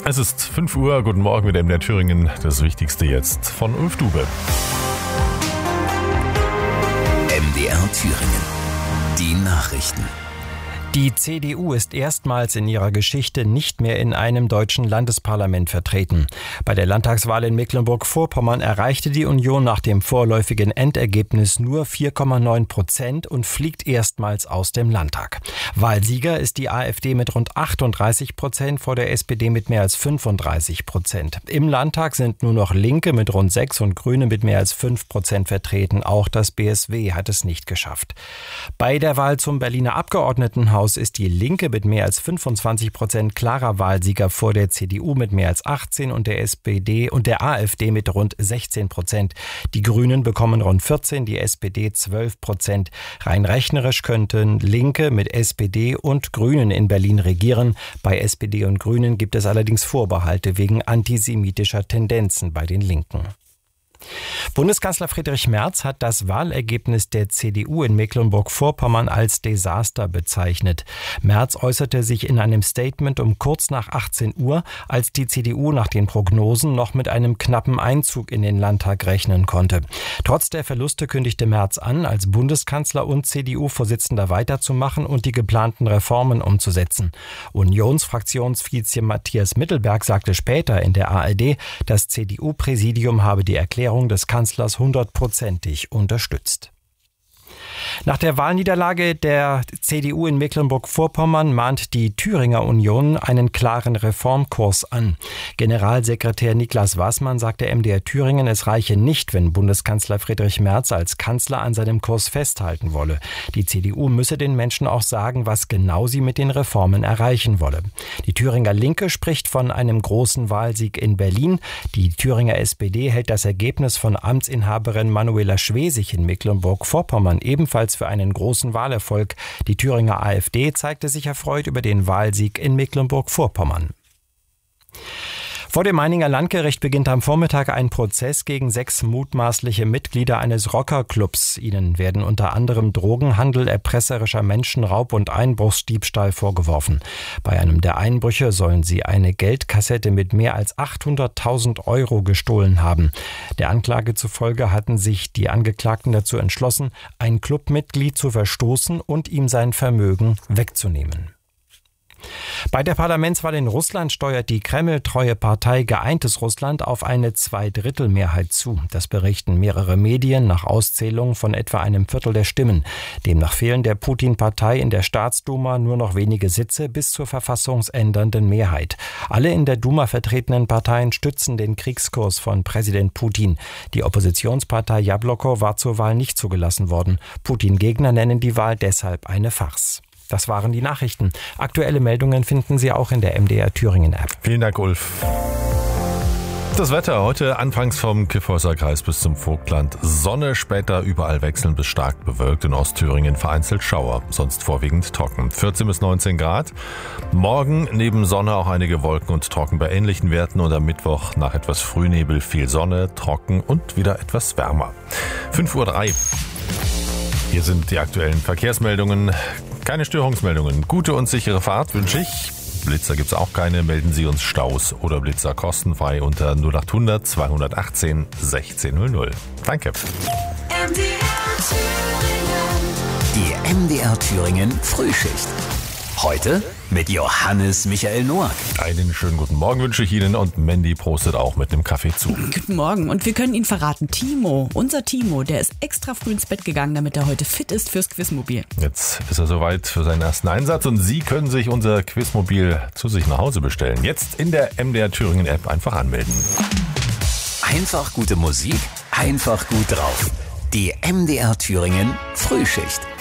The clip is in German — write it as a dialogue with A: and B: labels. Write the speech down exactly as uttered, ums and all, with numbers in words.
A: Es ist fünf Uhr, guten Morgen mit M D R Thüringen. Das Wichtigste jetzt von Ulf Dube.
B: M D R Thüringen. Die Nachrichten.
C: Die C D U ist erstmals in ihrer Geschichte nicht mehr in einem deutschen Landesparlament vertreten. Bei der Landtagswahl in Mecklenburg-Vorpommern erreichte die Union nach dem vorläufigen Endergebnis nur vier Komma neun Prozent und fliegt erstmals aus dem Landtag. Wahlsieger ist die AfD mit rund achtunddreißig Prozent vor der S P D mit mehr als fünfunddreißig Prozent. Im Landtag sind nur noch Linke mit rund sechs und Grüne mit mehr als fünf Prozent vertreten. Auch das B S W hat es nicht geschafft. Bei der Wahl zum Berliner Abgeordnetenhaus ist die Linke mit mehr als fünfundzwanzig Prozent klarer Wahlsieger vor der C D U mit mehr als achtzehn und der S P D und der AfD mit rund sechzehn Prozent. Die Grünen bekommen rund vierzehn, die S P D zwölf Prozent. Rein rechnerisch könnten Linke mit S P D und Grünen in Berlin regieren. Bei S P D und Grünen gibt es allerdings Vorbehalte wegen antisemitischer Tendenzen bei den Linken. Bundeskanzler Friedrich Merz hat das Wahlergebnis der C D U in Mecklenburg-Vorpommern als Desaster bezeichnet. Merz äußerte sich in einem Statement um kurz nach achtzehn Uhr, als die C D U nach den Prognosen noch mit einem knappen Einzug in den Landtag rechnen konnte. Trotz der Verluste kündigte Merz an, als Bundeskanzler und C D U-Vorsitzender weiterzumachen und die geplanten Reformen umzusetzen. Unionsfraktionsvize Matthias Mittelberg sagte später in der A R D, das C D U-Präsidium habe die Erklärung des Kanzlers hundertprozentig unterstützt. Nach der Wahlniederlage der C D U in Mecklenburg-Vorpommern mahnt die Thüringer Union einen klaren Reformkurs an. Generalsekretär Niklas Waßmann sagte M D R Thüringen, es reiche nicht, wenn Bundeskanzler Friedrich Merz als Kanzler an seinem Kurs festhalten wolle. Die C D U müsse den Menschen auch sagen, was genau sie mit den Reformen erreichen wolle. Die Thüringer Linke spricht von einem großen Wahlsieg in Berlin. Die Thüringer S P D hält das Ergebnis von Amtsinhaberin Manuela Schwesig in Mecklenburg-Vorpommern ebenfalls für einen großen Wahlerfolg. Die Thüringer AfD zeigte sich erfreut über den Wahlsieg in Mecklenburg-Vorpommern. Vor dem Meininger Landgericht beginnt am Vormittag ein Prozess gegen sechs mutmaßliche Mitglieder eines Rockerclubs. Ihnen werden unter anderem Drogenhandel, erpresserischer Menschenraub und Einbruchsdiebstahl vorgeworfen. Bei einem der Einbrüche sollen sie eine Geldkassette mit mehr als achthunderttausend Euro gestohlen haben. Der Anklage zufolge hatten sich die Angeklagten dazu entschlossen, ein Clubmitglied zu verstoßen und ihm sein Vermögen wegzunehmen. Bei der Parlamentswahl in Russland steuert die Kreml-treue Partei Geeintes Russland auf eine Zweidrittelmehrheit zu. Das berichten mehrere Medien nach Auszählung von etwa einem Viertel der Stimmen. Demnach fehlen der Putin-Partei in der Staatsduma nur noch wenige Sitze bis zur verfassungsändernden Mehrheit. Alle in der Duma vertretenen Parteien stützen den Kriegskurs von Präsident Putin. Die Oppositionspartei Jabloko war zur Wahl nicht zugelassen worden. Putin-Gegner nennen die Wahl deshalb eine Farce. Das waren die Nachrichten. Aktuelle Meldungen finden Sie auch in der M D R Thüringen App.
A: Vielen Dank, Ulf. Das Wetter heute anfangs vom Kyffhäuser Kreis bis zum Vogtland. Sonne, später überall wechselnd bis stark bewölkt. In Ostthüringen vereinzelt Schauer, sonst vorwiegend trocken. vierzehn bis neunzehn Grad. Morgen neben Sonne auch einige Wolken und trocken bei ähnlichen Werten. Und am Mittwoch nach etwas Frühnebel viel Sonne, trocken und wieder etwas wärmer. fünf Uhr drei. Hier sind die aktuellen Verkehrsmeldungen. Keine Störungsmeldungen. Gute und sichere Fahrt wünsche ich. Blitzer gibt's auch keine. Melden Sie uns Staus oder Blitzer kostenfrei unter null acht hundert zweihundertachtzehn sechzehn null null. Danke.
B: Die M D R Thüringen Frühschicht. Heute mit Johannes Michael Noack.
A: Einen schönen guten Morgen wünsche ich Ihnen und Mandy prostet auch mit einem Kaffee zu.
D: Guten Morgen und wir können Ihnen verraten, Timo, unser Timo, der ist extra früh ins Bett gegangen, damit er heute fit ist fürs Quizmobil.
A: Jetzt ist er soweit für seinen ersten Einsatz und Sie können sich unser Quizmobil zu sich nach Hause bestellen. Jetzt in der M D R Thüringen App einfach anmelden.
B: Einfach gute Musik, einfach gut drauf. Die M D R Thüringen Frühschicht.